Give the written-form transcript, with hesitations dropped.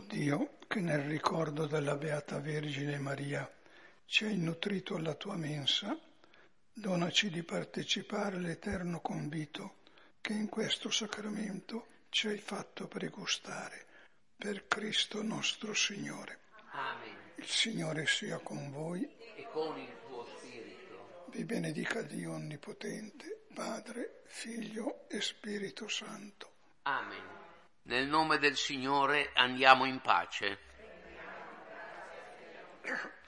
Dio, che nel ricordo della Beata Vergine Maria ci hai nutrito alla tua mensa, donaci di partecipare all'eterno convito che in questo sacramento ci hai fatto pregustare. Per Cristo nostro Signore. Amen. Il Signore sia con voi. E con il tuo spirito. Vi benedica Dio Onnipotente, Padre, Figlio e Spirito Santo. Amen. Nel nome del Signore andiamo in pace.